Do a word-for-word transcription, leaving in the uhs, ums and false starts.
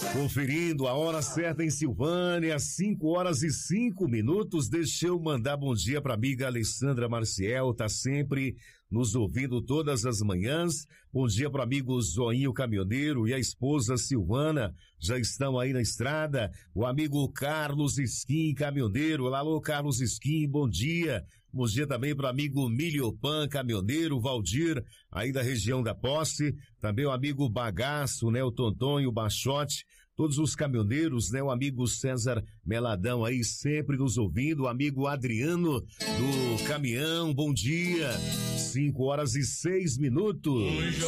Conferindo a hora certa em Silvânia, cinco horas e cinco minutos. Deixa eu mandar bom dia para a amiga Alessandra Marciel, tá sempre nos ouvindo todas as manhãs. Bom dia para o amigo Zoinho Caminhoneiro e a esposa Silvana, já estão aí na estrada. O amigo Carlos Skin Caminhoneiro, alô Carlos Skin, bom dia. Bom dia também para o amigo Miliopan Caminhoneiro, Valdir, aí da região da Posse. Também o amigo Bagaço, né, o Tonton e o Bachote. Todos os caminhoneiros, né? O amigo César Meladão aí sempre nos ouvindo. O amigo Adriano do Caminhão, bom dia. Cinco horas e seis minutos.